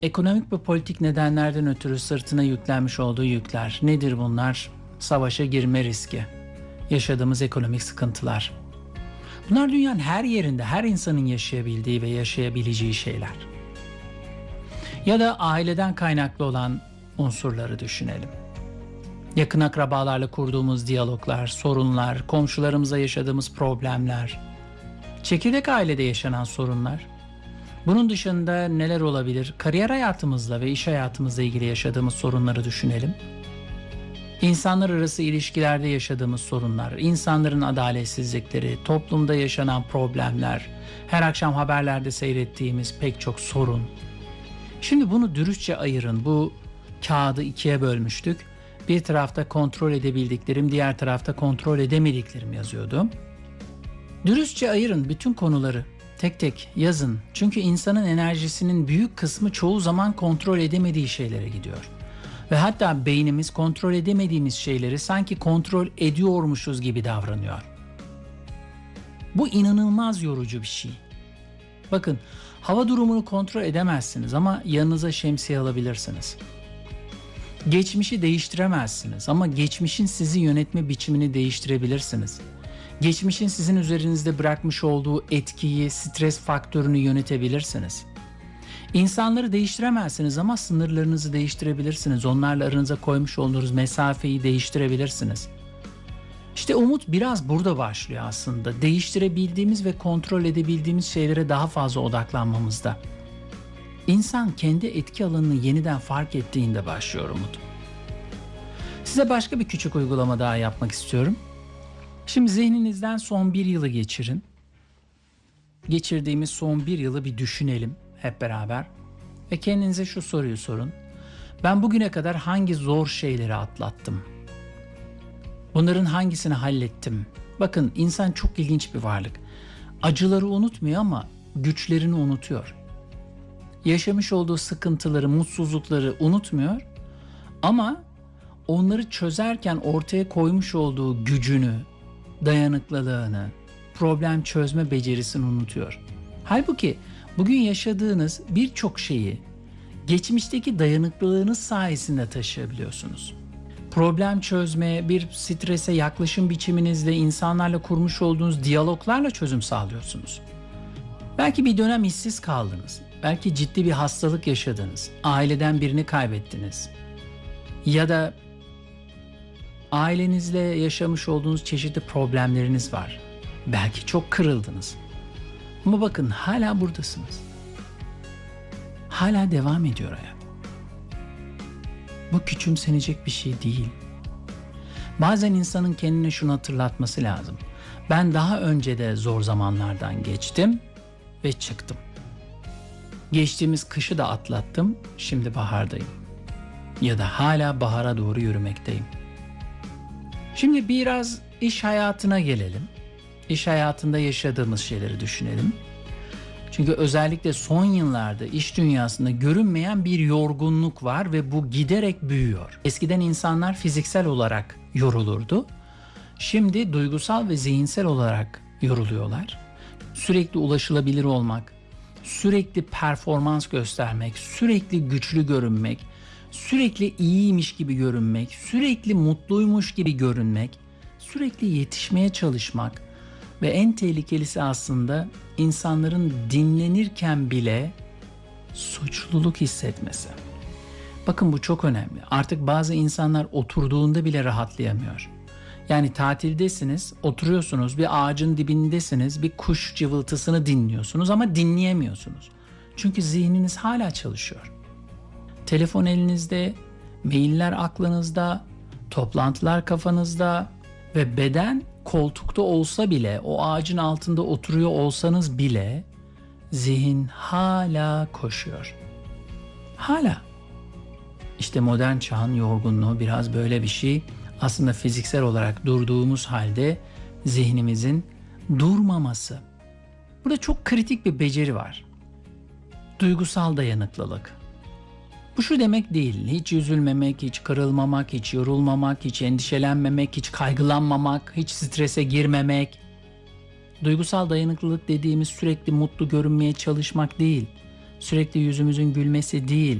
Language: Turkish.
Ekonomik ve politik nedenlerden ötürü sırtına yüklenmiş olduğu yükler. Nedir bunlar? Savaşa girme riski, yaşadığımız ekonomik sıkıntılar. Bunlar dünyanın her yerinde, her insanın yaşayabildiği ve yaşayabileceği şeyler. Ya da aileden kaynaklı olan unsurları düşünelim. Yakın akrabalarla kurduğumuz diyaloglar, sorunlar, komşularımızla yaşadığımız problemler, çekirdek ailede yaşanan sorunlar. Bunun dışında neler olabilir? Kariyer hayatımızla ve iş hayatımızla ilgili yaşadığımız sorunları düşünelim. İnsanlar arası ilişkilerde yaşadığımız sorunlar, insanların adaletsizlikleri, toplumda yaşanan problemler, her akşam haberlerde seyrettiğimiz pek çok sorun. Şimdi bunu dürüstçe ayırın. Bu kağıdı ikiye bölmüştük. Bir tarafta kontrol edebildiklerim, diğer tarafta kontrol edemediklerim yazıyordu. Dürüstçe ayırın bütün konuları. Tek tek yazın. Çünkü insanın enerjisinin büyük kısmı çoğu zaman kontrol edemediği şeylere gidiyor. Ve hatta beynimiz kontrol edemediğimiz şeyleri sanki kontrol ediyormuşuz gibi davranıyor. Bu inanılmaz yorucu bir şey. Bakın, hava durumunu kontrol edemezsiniz ama yanınıza şemsiye alabilirsiniz. Geçmişi değiştiremezsiniz ama geçmişin sizi yönetme biçimini değiştirebilirsiniz. Geçmişin sizin üzerinizde bırakmış olduğu etkiyi, stres faktörünü yönetebilirsiniz. İnsanları değiştiremezsiniz ama sınırlarınızı değiştirebilirsiniz. Onlarla aranıza koymuş olduğunuz mesafeyi değiştirebilirsiniz. İşte umut biraz burada başlıyor aslında. Değiştirebildiğimiz ve kontrol edebildiğimiz şeylere daha fazla odaklanmamızda. İnsan kendi etki alanını yeniden fark ettiğinde başlıyor umut. Size başka bir küçük uygulama daha yapmak istiyorum. Şimdi zihninizden son bir yılı geçirin. Geçirdiğimiz son bir yılı bir düşünelim hep beraber. Ve kendinize şu soruyu sorun. Ben bugüne kadar hangi zor şeyleri atlattım? Bunların hangisini hallettim? Bakın, insan çok ilginç bir varlık. Acıları unutmuyor ama güçlerini unutuyor. Yaşamış olduğu sıkıntıları, mutsuzlukları unutmuyor ama onları çözerken ortaya koymuş olduğu gücünü, dayanıklılığını, problem çözme becerisini unutuyor. Halbuki bugün yaşadığınız birçok şeyi geçmişteki dayanıklılığınız sayesinde taşıyabiliyorsunuz. Problem çözmeye, bir strese yaklaşım biçiminizle, insanlarla kurmuş olduğunuz diyaloglarla çözüm sağlıyorsunuz. Belki bir dönem işsiz kaldınız. Belki ciddi bir hastalık yaşadınız. Aileden birini kaybettiniz. Ya da ailenizle yaşamış olduğunuz çeşitli problemleriniz var. Belki çok kırıldınız. Ama bakın, hala buradasınız. Hala devam ediyor hayat. Bu küçümsenecek bir şey değil. Bazen insanın kendine şunu hatırlatması lazım. Ben daha önce de zor zamanlardan geçtim ve çıktım. Geçtiğimiz kışı da atlattım, şimdi bahardayım. Ya da hala bahara doğru yürümekteyim. Şimdi biraz iş hayatına gelelim. İş hayatında yaşadığımız şeyleri düşünelim. Çünkü özellikle son yıllarda iş dünyasında görünmeyen bir yorgunluk var ve bu giderek büyüyor. Eskiden insanlar fiziksel olarak yorulurdu. Şimdi duygusal ve zihinsel olarak yoruluyorlar. Sürekli ulaşılabilir olmak, sürekli performans göstermek, sürekli güçlü görünmek, sürekli iyiymiş gibi görünmek, sürekli mutluymuş gibi görünmek, sürekli yetişmeye çalışmak ve en tehlikelisi aslında insanların dinlenirken bile suçluluk hissetmesi. Bakın, bu çok önemli. Artık bazı insanlar oturduğunda bile rahatlayamıyor. Yani tatildesiniz, oturuyorsunuz, bir ağacın dibindesiniz, bir kuş cıvıltısını dinliyorsunuz ama dinleyemiyorsunuz. Çünkü zihniniz hala çalışıyor. Telefon elinizde, mailler aklınızda, toplantılar kafanızda ve beden koltukta olsa bile, o ağacın altında oturuyor olsanız bile zihin hala koşuyor. Hala. İşte modern çağın yorgunluğu biraz böyle bir şey. Aslında fiziksel olarak durduğumuz halde zihnimizin durmaması. Burada çok kritik bir beceri var. Duygusal dayanıklılık. Bu şu demek değil: hiç üzülmemek, hiç kırılmamak, hiç yorulmamak, hiç endişelenmemek, hiç kaygılanmamak, hiç strese girmemek. Duygusal dayanıklılık dediğimiz sürekli mutlu görünmeye çalışmak değil. sürekli yüzümüzün gülmesi değil,